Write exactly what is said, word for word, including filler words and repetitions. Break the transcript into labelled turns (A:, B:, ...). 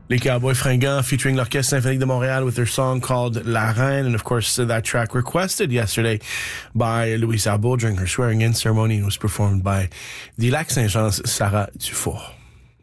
A: Les Cowboys Fringants featuring l'Orchestre Symphonique de Montréal with their song called La Reine, and of course uh, that track requested yesterday by Louise Arbour during her swearing-in ceremony and was performed by the Lac Saint-Jean's Sarah Dufour.